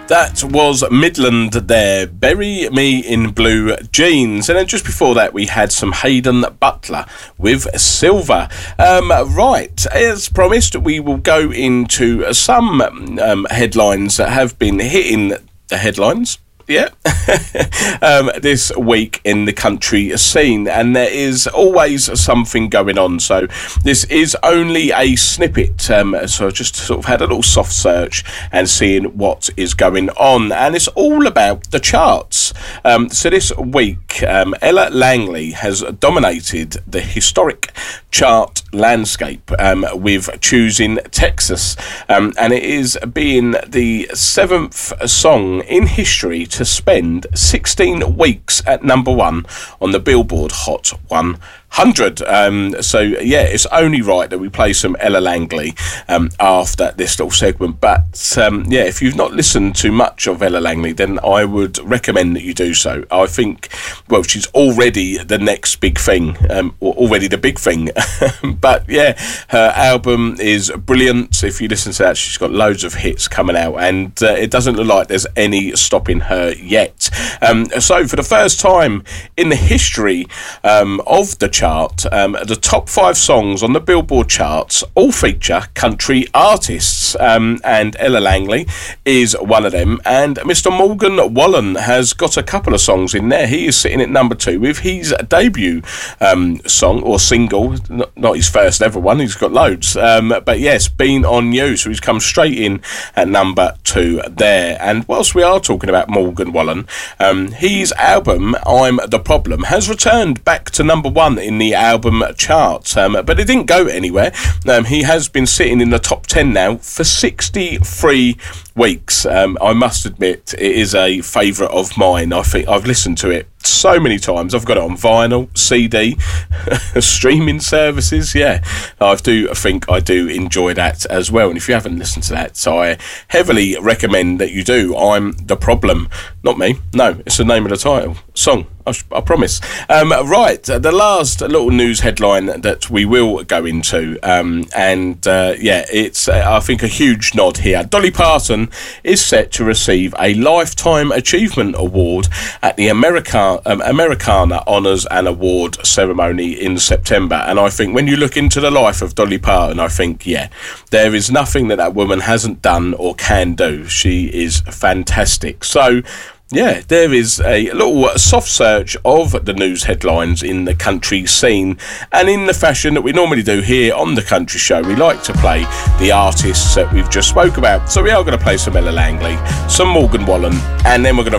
That was Midland there, Bury Me in Blue Jeans. And then just before that, we had some Hayden Butler with Silver. Right, as promised, we will go into some headlines that have been hitting the headlines. Yeah, this week in the country scene, and there is always something going on. So this is only a snippet. So I just sort of had a little soft search and seeing what is going on, and it's all about the charts. So this week, Ella Langley has dominated the historic chart landscape with Choosing Texas, and it is being the 7th song in history to spend 16 weeks at number 1 on the Billboard Hot 100. So yeah, it's only right that we play some Ella Langley after this little segment. But yeah, if you've not listened to much of Ella Langley, then I would recommend that you do so. I think, well, she's already the next big thing, or already the big thing. But yeah, her album is brilliant. If you listen to that, she's got loads of hits coming out, and it doesn't look like there's any stopping her yet. So for the first time in the history of the chart, the top 5 songs on the Billboard charts all feature country artists, and Ella Langley is one of them. And Mr. Morgan Wallen has got a couple of songs in there. He is sitting at number 2 with his debut song or single, not his first ever one, he's got loads, but yes, Been On You, so he's come straight in at number 2 there. And whilst we are talking about Morgan Wallen, his album I'm the Problem has returned back to number 1 in the album charts, but it didn't go anywhere. He has been sitting in the top 10 now for 63 weeks. I must admit, it is a favourite of mine. I think I've listened to it so many times. I've got it on vinyl, CD, streaming services. Yeah, I do think I do enjoy that as well. And if you haven't listened to that, so I heavily recommend that you do. I'm the Problem. Not me. No, it's the name of the title song. I promise. Right, the last little news headline that we will go into, yeah, it's I think a huge nod here. Dolly Parton is set to receive a Lifetime Achievement Award at the Americana Honours and Award ceremony in September. And I think when you look into the life of Dolly Parton, I think, yeah, there is nothing that woman hasn't done or can do. She is fantastic. So yeah, there is a little soft search of the news headlines in the country scene, and in the fashion that we normally do here on the Country Show, we like to play the artists that we've just spoke about. So we are going to play some Ella Langley, some Morgan Wallen, and then we're going to